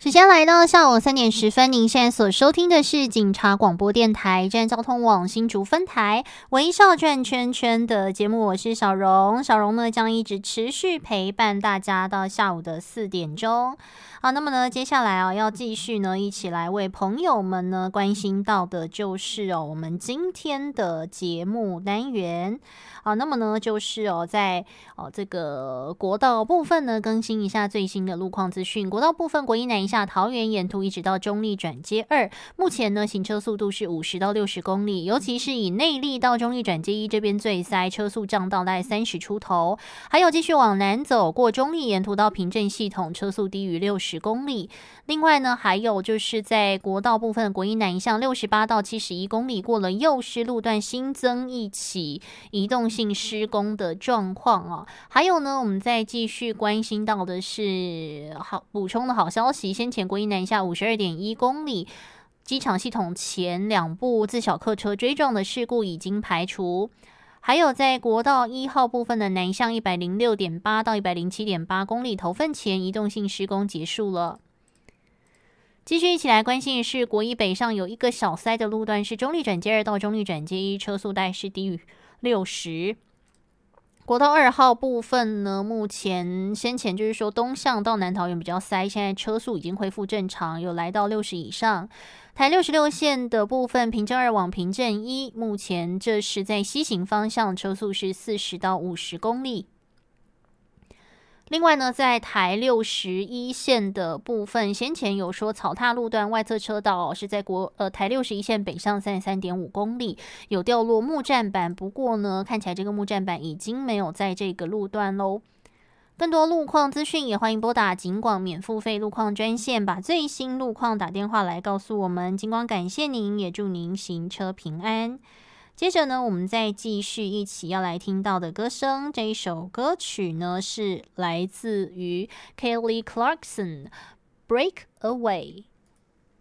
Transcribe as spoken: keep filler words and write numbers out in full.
时间来到下午三点十分，您现在所收听的是警察广播电台站交通网新竹分台微笑转圈圈的节目，我是小荣。小荣呢将一直持续陪伴大家到下午的四点钟。好，那么呢接下来啊要继续呢一起来为朋友们呢关心到的就是哦我们今天的节目单元。好，那么呢就是哦在哦这个国道部分呢更新一下最新的路况资讯。国道部分，国一南一下桃园沿途一直到中立转接二，目前呢行车速度是五十到六十公里，尤其是以内坜到中立转接一这边最塞，车速降到大概三十出头。还有继续往南走过中立沿途到平镇系统，车速低于六十公里。另外呢还有就是在国道部分，国一南一向六十八到七十一公里，过了幼师路段新增一起移动性施工的状况啊。还有呢我们再继续关心到的是好补充的好消息，先前国一南一下五十二点一公里机场系统前两部自小客车追撞的事故已经排除。还有在国道一号部分的南向一百零六点八到一百零七点八公里头份前移动性施工结束了。继续一起来关心的是国一北上有一个小塞的路段是中立转接二到中立转接一，车速大概是低于六十。国道二号部分呢，目前先前就是说东向到南桃园比较塞，现在车速已经恢复正常，有来到六十以上。台六十六线的部分，平镇二往平镇一，目前这是在西行方向，车速是四十到五十公里。另外呢，在台六十一线的部分，先前有说草踏路段外侧车道、哦、是在国呃台六十一线北上三十三点五公里，有掉落木栈板，不过呢，看起来这个木栈板已经没有在这个路段喽。更多路况资讯也欢迎拨打警广免付费路况专线，把最新路况打电话来告诉我们。警广感谢您，也祝您行车平安。接着呢，我们再继续一起要来听到的歌声，这一首歌曲呢是来自于 Kelly Clarkson Break Away。